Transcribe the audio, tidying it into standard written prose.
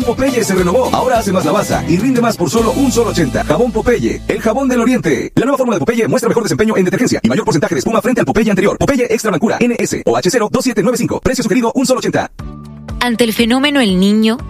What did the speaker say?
Jabón Popeye se renovó. Ahora hace más lavaza y rinde más por solo $1.80. Jabón Popeye, el jabón del oriente. La nueva fórmula de Popeye muestra mejor desempeño en detergencia y mayor porcentaje de espuma frente al Popeye anterior. Popeye Extra Blancura NS o H0 2795. Precio sugerido $1.80. Ante el fenómeno El Niño,